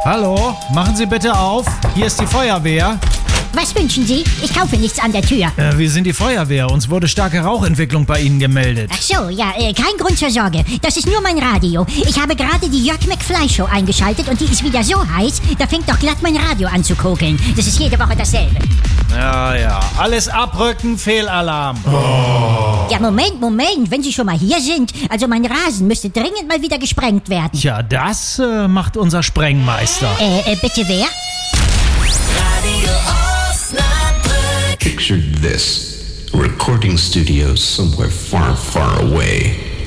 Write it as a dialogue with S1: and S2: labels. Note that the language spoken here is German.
S1: Hallo, machen Sie bitte auf. Hier ist die Feuerwehr.
S2: Was wünschen Sie? Ich kaufe nichts an der Tür.
S1: Wir sind die Feuerwehr. Uns wurde starke Rauchentwicklung bei Ihnen gemeldet.
S2: Ach so, ja, kein Grund zur Sorge. Das ist nur mein Radio. Ich habe gerade die Jörg McFly Show eingeschaltet und die ist wieder so heiß, da fängt doch glatt mein Radio an zu kokeln. Das ist jede Woche dasselbe.
S1: Ja. Alles abrücken, Fehlalarm.
S2: Ja, Moment. Wenn Sie schon mal hier sind. Also mein Rasen müsste dringend mal wieder gesprengt werden.
S1: Tja, das macht unser Sprengmeister.
S2: Bitte wer?
S3: Picture this. A recording studio somewhere far, far away.